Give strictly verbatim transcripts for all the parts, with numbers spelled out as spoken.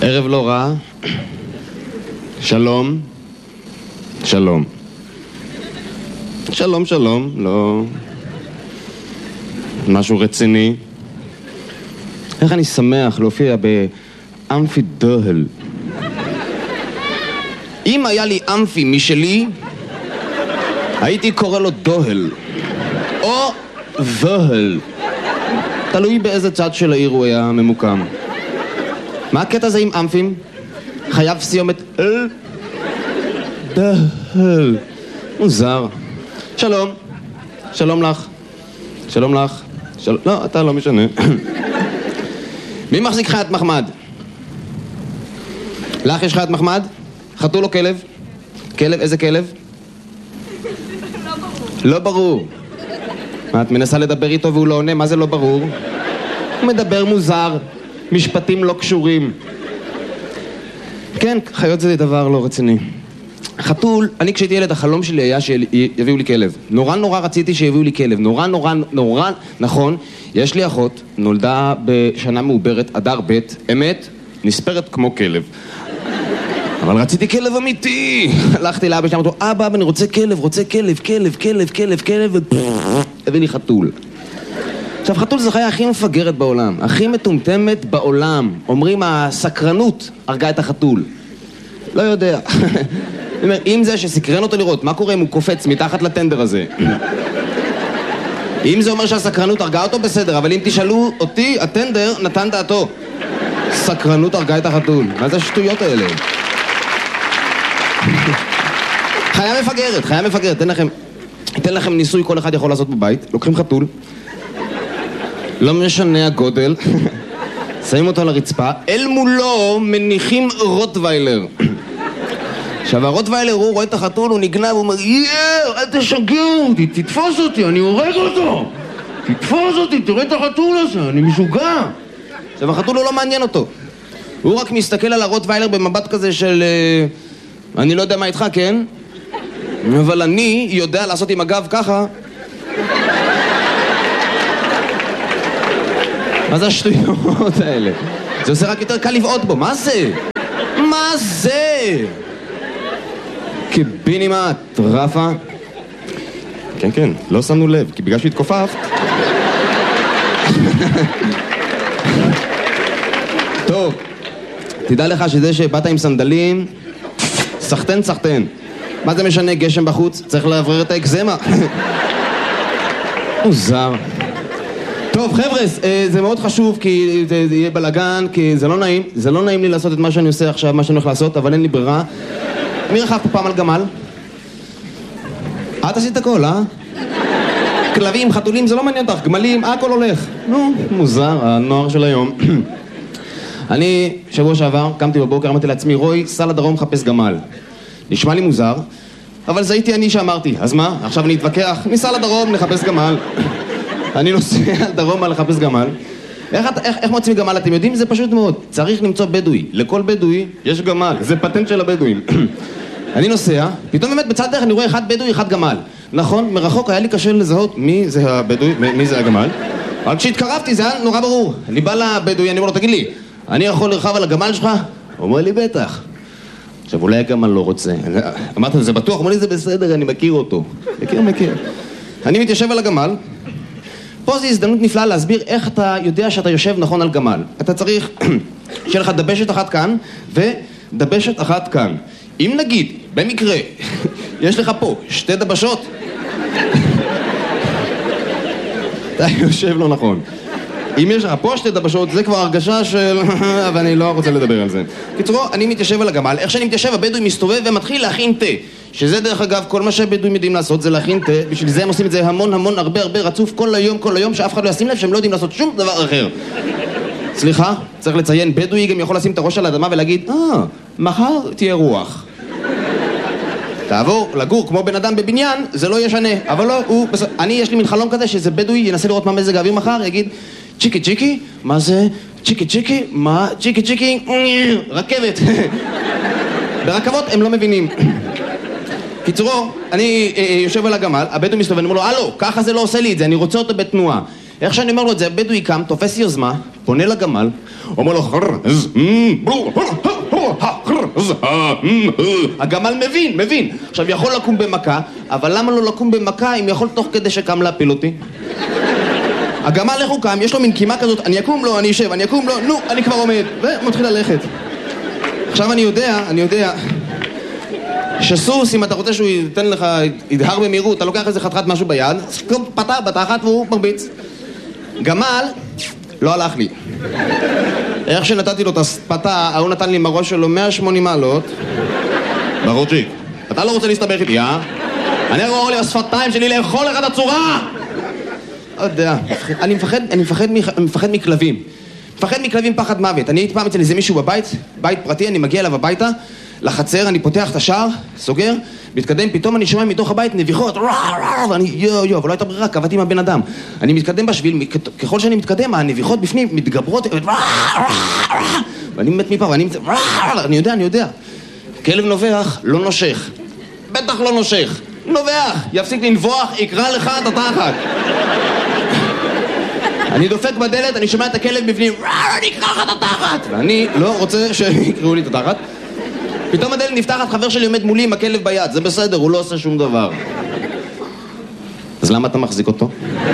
ערב לא רע. שלום. שלום. שלום, שלום. לא... משהו רציני. איך אני שמח להופיע באמפי דוהל. אם היה לי אמפי משלי, הייתי קורא לו דוהל. או דוהל. תלוי באיזה צד של העיר הוא היה ממוקם. מה הקטע הזה עם אמפים? חייב סיומת אל? דהל. מוזר. שלום. שלום לך. שלום לך. של... לא, אתה לא משנה. מי מחזיק חיית מחמד? לך יש חיית מחמד? חתול או כלב? כלב? איזה כלב? לא ברור. לא ברור. מה, את מנסה לדבר איתו והוא לא עונה? מה זה לא ברור? הוא מדבר מוזר. משפטים לא קשורים. כן, חיות זה דבר לא רציני. חתול, אני כשהייתי ילד, החלום שלי היה שיביאו לי כלב. נורא נורא רציתי שיביאו לי כלב. נורא נורא נורא, נכון. יש לי אחות, נולדה בשנה מעוברת, אדר ב', אמת, נספרת כמו כלב. אבל רציתי כלב אמיתי. הלכתי לאבא שלי, אמרתי לו, אבא, אבא, אני רוצה כלב, רוצה כלב, כלב, כלב, כלב, כלב, הביא לי חתול. עכשיו, חתול זה חיה הכי מפגרת בעולם, הכי מטומטמת בעולם. אומרים, הסקרנות הרגה את החתול. לא יודע. אם זה שסקרן אותו לראות, מה קורה אם הוא קופץ מתחת לטנדר הזה? אם זה אומר שהסקרנות הרגה אותו, בסדר, אבל אם תשאלו אותי, הטנדר נתן דעתו. סקרנות הרגה את החתול. מה זה השטויות האלה? חיה מפגרת, חיה מפגרת. אתן לכם, אתן לכם ניסוי כל אחד יכול לעשות בבית. לוקחים חתול, לא משנה הגודל, שמים אותו על הרצפה, אל מולו מניחים רוטוויילר. עכשיו הרוטוויילר, הוא רואה את החתול, הוא נגנב, הוא אומר, יאו, אל תשגע אותי, תתפוס אותי, אני הורג אותו. תתפוס אותי, תראה את החתול הזה, אני משוגע. עכשיו החתול הוא לא מעניין אותו. הוא רק מסתכל על הרוטוויילר במבט כזה של... אני לא יודע מה איתך, כן? אבל אני יודע לעשות עם הגב ככה. מה זה השטויות האלה? זה עושה רק יותר קל לבעוט בו, מה זה? מה זה? קיבינימה, טרפה. כן, כן, לא שמנו לב, כי בגלל שהתכופפת. טוב, תדע לך שזה שבאת עם סנדלים, סחטן, סחטן. מה זה משנה, גשם בחוץ? צריך לעברר את האקזמה. מוזר. טוב, חבר'ה, זה מאוד חשוב כי זה יהיה בלגן, כי זה לא נעים. זה לא נעים לי לעשות את מה שאני עושה עכשיו, מה שאני הולך לעשות, אבל אין לי ברירה. מי רכב פה פעם על גמל? את עשית הכל, אה? כלבים, חתולים, זה לא מעניין אותך. גמלים, הכל הולך. נו, מוזר, הנוער של היום. אני, שבוע שעבר, קמתי בבוקר, אמרתי לעצמי, רוי, סע לדרום מחפש גמל. נשמע לי מוזר, אבל זה הייתי אני שאמרתי. אז מה? עכשיו אני אתווכח, ניסע לדרום, נחפש גמל. אני נוסע לדרום על לחפש גמל. איך, איך, איך מוצאים גמל? אתם יודעים? זה פשוט מאוד. צריך למצוא בדואי. לכל בדואי יש גמל. זה פטנט של הבדואים. אני נוסע, פתאום באמת בצד דרך אני רואה אחד בדואי, אחד גמל. נכון, מרחוק היה לי קשה לזהות מי זה הבדואי, מי זה הגמל. אבל כשהתקרבתי זה היה נורא ברור. אני בא לבדואי, אני אומר לו, תגיד לי, אני יכול לרחב על הגמל שלך? הוא אומר לי, בטח. עכשיו, אולי הגמל לא רוצה. אמרתי, זה בטוח, אומר לי, זה בסדר, אני מכיר אותו. מכיר, מכיר. אני מתיישב על הגמל. פה זו הזדמנות נפלאה להסביר איך אתה יודע שאתה יושב נכון על גמל. אתה צריך שיהיה לך דבשת אחת כאן ודבשת אחת כאן. אם נגיד, במקרה, יש לך פה שתי דבשות, אתה יושב לא נכון. אם יש לך פה שתי דבשות, זה כבר הרגשה של... אבל אני לא רוצה לדבר על זה. קיצורו, אני מתיישב על הגמל. איך שאני מתיישב, הבדואי מסתובב ומתחיל להכין תה. שזה דרך אגב, כל מה שהבדואים יודעים לעשות זה להכין תה. בשביל זה הם עושים את זה המון המון, הרבה הרבה רצוף, כל היום, כל היום, שאף אחד לא ישים לב שהם לא יודעים לעשות שום דבר אחר. סליחה, צריך לציין, בדואי גם יכול לשים את הראש על האדמה ולהגיד, אה, מחר תהיה רוח. תעבור לגור כמו בן אדם בבניין, זה לא ישנה. אבל לא, הוא... אני, יש לי מין חלום כזה שזה בדואי ינסה לראות מה מזג האוויר מחר, יגיד, צ'יקי צ'יקי, מה זה? צ'יקי צ'יקי, מה? צ'יקי צ'יקי, רכבת. ברכבות הם לא מבינים. קיצורו, אני יושב על הגמל, הבדואי מסתובב, אני אומר לו, הלו, ככה זה לא עושה לי את זה, אני רוצה אותו בתנועה. איך שאני אומר לו את זה, הבדואי קם, תופס יוזמה, פונה לגמל, אומר לו, הגמל מבין, מבין. עכשיו, יכול לקום במכה, אבל למה לא לקום במכה אם יכול תוך כדי שקם להפיל אותי? הגמל איך הוא קם, יש לו מין קימה כזאת, אני אקום לו, אני אשב, אני אקום לו, נו, אני כבר עומד, ומתחיל ללכת. עכשיו אני יודע, אני יודע, שסוס, אם אתה רוצה שהוא ייתן לך, ידהר במהירות, אתה לוקח איזה חתיכת משהו ביד, פתח בתחת והוא מרביץ. גמל, לא הלך לי. איך שנתתי לו את הספתה, הוא נתן לי עם הראש שלו מאה ושמונים מעלות. ברוצ'יק, אתה לא רוצה להסתבך איתי, אה? אני רואה לי בשפתיים שלי לאכול לך את הצורה! לא יודע, אני מפחד, אני מפחד, אני מפחד מכלבים. מפחד מכלבים פחד מוות. אני הייתי פעם אצל איזה מישהו בבית, בית פרטי, אני מגיע אליו הביתה, לחצר, אני פותח את השער, סוגר, מתקדם, פתאום אני שומע מתוך הבית נביחות, ואני יו יו, אבל לא הייתה ברירה, קבעתי עם הבן אדם. אני מתקדם בשביל, ככל שאני מתקדם, הנביחות בפנים מתגברות, ואני מת מפה, ואני מת... אני יודע, אני יודע. כלב נובח, לא נושך. בטח לא נושך. נובח, יפסיק לנבוח, יקרא לך את התחת. אני דופק בדלת, אני שומע את הכלב בפנים, אני אקרא לך את התחת. ואני לא רוצה שיקראו לי את התחת. פתאום הדלת נפתחת, חבר שלי עומד מולי עם הכלב ביד, זה בסדר, הוא לא עושה שום דבר. אז למה אתה מחזיק אותו?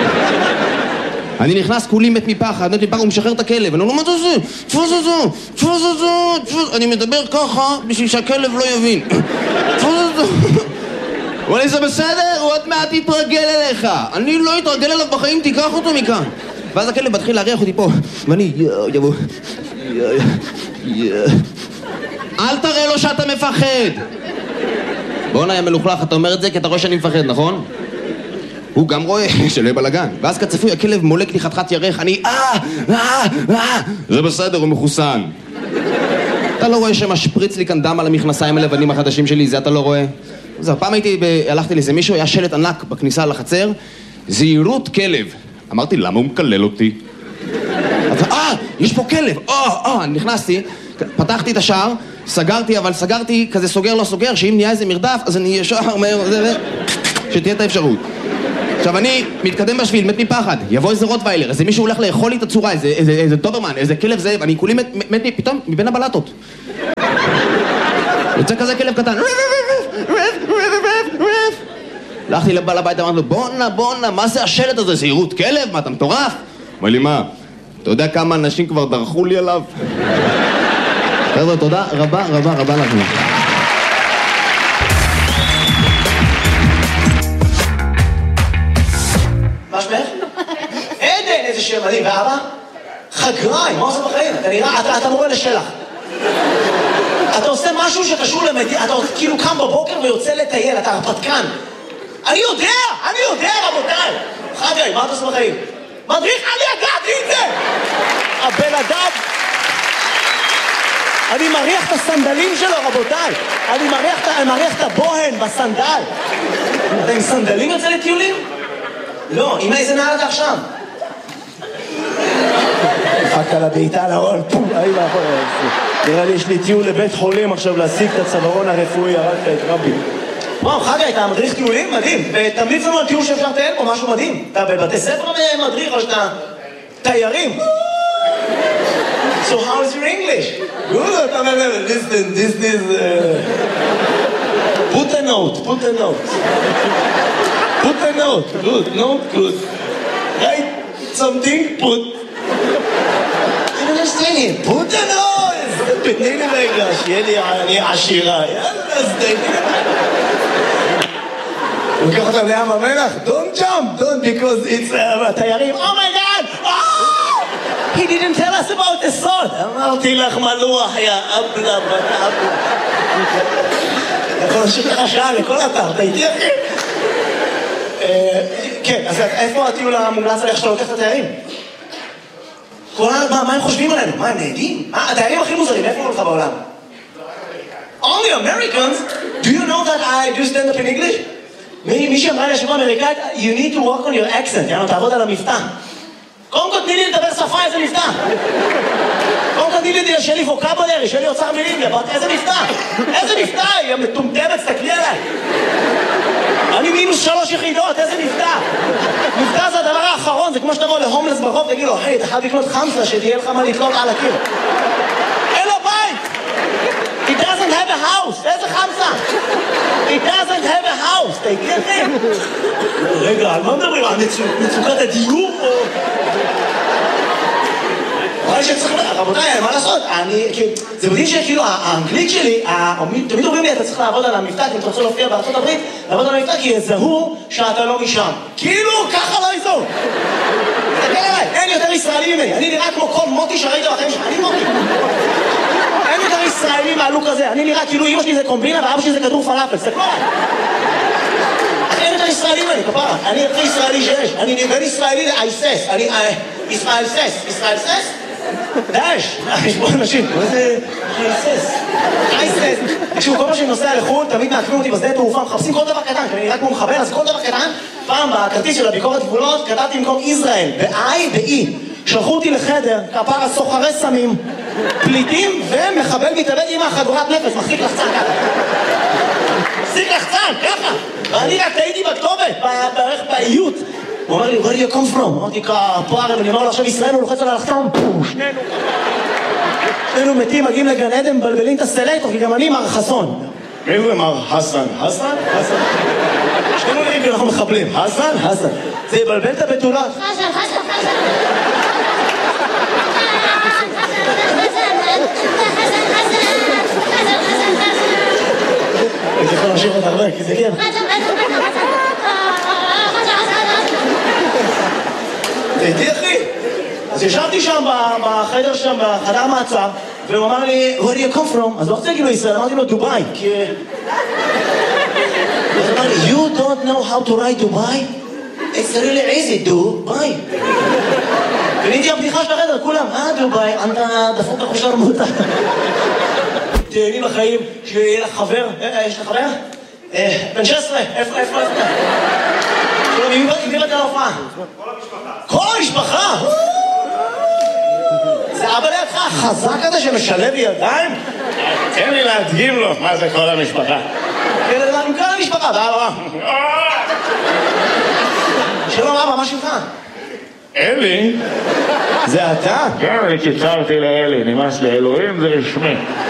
אני נכנס כולי מת מפחד, מת מפחד, הוא משחרר את הכלב, אני אומר, מה זה זה? תפוס את זה, תפוס את זה, תפוס... אני מדבר ככה בשביל שהכלב לא יבין. תפוס את זה. הוא אומר לי, זה בסדר, הוא עוד מעט יתרגל אליך. אני לא אתרגל אליו בחיים, תיקח אותו מכאן. ואז הכלב מתחיל להריח אותי פה, ואני, יואו, יבוא, יואו, יואו. אל תראה לו שאתה מפחד. בוא'נה, יא מלוכלך, אתה אומר את זה כי אתה רואה שאני מפחד, נכון? הוא גם רואה שלא יהיה בלגן. ואז כצפוי, הכלב מולק לי חתיכת ירך, אני אה, אה, אה. זה בסדר, הוא מחוסן. אתה לא רואה שמשפריץ לי כאן דם על המכנסיים הלבנים החדשים שלי, זה אתה לא רואה? זהו, פעם הייתי, ב... הלכתי לזה, מישהו היה שלט ענק בכניסה לחצר, זהירות כלב. אמרתי, למה הוא מקלל אותי? אז, אה, יש פה כלב, אה, אה, נכנסתי, פתחתי את השער, סגרתי, אבל סגרתי כזה סוגר לא סוגר, שאם נהיה איזה מרדף, אז אני ישר מהר, שתהיה את האפשרות. עכשיו אני מתקדם בשביל, מת מפחד, יבוא איזה רוטוויילר, איזה מישהו הולך לאכול לי את הצורה, איזה, איזה, איזה טוברמן, איזה כלב זאב, אני כולי מת, מת פתאום מבין הבלטות. יוצא כזה כלב קטן, הלכתי לבעל הבית, אמרתי לו, בונה, בונה, מה זה השלט הזה? זהירות כלב? מה, אתה מטורף? אומר לי, מה? אתה יודע כמה אנשים כבר דרכו לי עליו? חבר'ה, תודה רבה, רבה, רבה לכם. מה שמך? עדן, איזה שם מדהים. ואבא? חגריים, מה עושה בחיים? אתה נראה, אתה מורה לשלח. אתה עושה משהו שקשור למדינה, אתה כאילו קם בבוקר ויוצא לטייל, אתה הרפתקן. אני יודע, אני יודע, רבותיי. חגריים, מה אתה עושה בחיים? מדריך, אני ידעתי את זה! הבן אדם... אני מריח את הסנדלים שלו, רבותיי. אני מריח, אני מריח את הבוהן בסנדל. אתה עם סנדלים יוצא לטיולים? לא, עם איזה נעל אתה עכשיו? דפקת על הבעיטה להון, פום, היי מאחורי. נראה לי יש לי טיול לבית חולים עכשיו להשיג את הצווארון הרפואי, הרגת את רבי. וואו, חגי, אתה מדריך טיולים? מדהים. ותמליץ לנו על טיול שאפשר לטייל פה, משהו מדהים. אתה בבתי ספר מדריך או שאתה תיירים? So how is your English? Good, listen, this is... Uh... Put a note, put a note. Put a note, good, note, good. Write something, put. I don't understand it. Put a note! תתני לי רגע, שיהיה לי אני עשירה. יאללה, אז תתני לי. לוקח אותם לים המלח, don't jump, don't, because it's... תיירים, oh my god! Oh! He didn't tell us about the salt. אמרתי לך מלוח, יא אבלה, בת אבלה. יכול להשאיר לך שעה לכל אתר, אתה איתי אחי? כן, אז איפה הטיול המומלץ על איך שאתה לוקח את התיירים? מה הם חושבים עלינו? מה, הם נהדים? התיירים הכי מוזרים, איפה הוא לך בעולם? Only Americans? Do you know that I do stand up in English? מי שאמרה לי השבוע אמריקאית, you need to work on your accent, יאללה, תעבוד על המבטא. קודם כל תני לי לדבר שפה, איזה מבטא? קודם כל תני לי שיהיה לי ווקבולרי, שיהיה לי אוצר מילים, איזה מבטא? איזה מבטא? היא מטומטמת, תסתכלי עליי. אני מינוס שלוש יחידות, איזה מבטא? מבטא זה הדבר האחרון נכון, זה כמו שתבוא להומלס ברחוב, תגיד לו, היי, אתה חייב לקנות חמסה שתהיה לך מה לקנות על הקיר. אין לו בית! He doesn't have a house! איזה חמסה? He doesn't have a house! אתה יקרה לכם? רגע, על מה מדברים? על מצוקת הדיור או... אבל שצריך... רבותיי, מה לעשות? אני... זה מדהים שכאילו האנגלית שלי, תמיד אומרים לי, אתה צריך לעבוד על המבטא, אם אתה רוצה להופיע בארצות הברית, לעבוד על המבטא, כי יזהו שאתה לא משם. כאילו, ככה לא יזהו. תסתכל עליי, אין יותר ישראלי ממני. אני נראה כמו כל מוטי שראית בחיים שלך. אני מוטי. אין יותר ישראלי מהלוק הזה. אני נראה כאילו אמא שלי זה קומבינה ואבא שלי זה כדור פלאפל. תסתכלו עליי. אין יותר ישראלי ממני, כפרה. אני הכי ישראלי שיש. אני בין ישראלי לאייסס. אני... ישראל סס. ישראל סס? דאש, יש פה אנשים, מה זה אייסס? אייסס. תקשיבו, כל מה שאני נוסע לחו"ל, תמיד מעקמים אותי בשדה תעופה, מחפשים כל דבר קטן, כי אני נראה כמו מחבל, אז כל דבר קטן, פעם בכרטיס של הביקורת גבולות, כתבתי במקום ישראל, ב-I ב-E. שלחו אותי לחדר, כפרה סוחרי סמים, פליטים ומחבל מתאבד עם החגורת נפש, מחזיק לחצן ככה. מחזיק לחצן, ככה. ואני רק טעיתי בכתובת, בערך באיות. הוא אומר לי, where do you come from? אמרתי, כפרה, ואני אומר לו, עכשיו ישראל הוא לוחץ על הלחצון, שנינו. שנינו מתים, מגיעים לגן עדן, מבלבלים את הסלקטור, כי גם אני מר חסון. מי זה מר חסן? חסן? חסן? שנינו נראים כי אנחנו מחבלים. חסן? חסן. זה יבלבל את הבתולות. חסן, חסן, חסן. אני יכול להמשיך עוד הרבה, כי זה כן. תהייתי אחי. אז ישבתי שם בחדר שם, בחדר מעצר, והוא אמר לי, where do you come from? אז לא רוצה להגיד לו ישראל, אמרתי לו דובאי, כי... אז אמר לי, you don't know how to write דובאי? It's really easy, דובאי. ונהייתי הבדיחה של החדר, כולם, אה דובאי, אתה דפוק לך שרמוטה. תהייני בחיים, שיהיה לך חבר, יש לך חבר? בן שש עשרה, איפה, איפה, איפה? עם מי באת להופעה? כל המשפחה. כל המשפחה? זה אבא לידך החזק הזה שמשלב ידיים? תן לי להדגים לו מה זה כל המשפחה. עם כל המשפחה, ואבא. שלום אבא, מה שלך? אלי? זה אתה? כן, אני קיצרתי לאלי, נמאס לאלוהים, זה רשמי.